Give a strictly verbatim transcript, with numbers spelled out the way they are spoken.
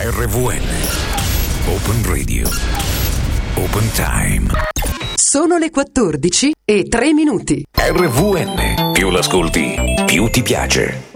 R V N Open Radio Open Time. Sono le quattordici e tre minuti. R V N, più l'ascolti, più ti piace.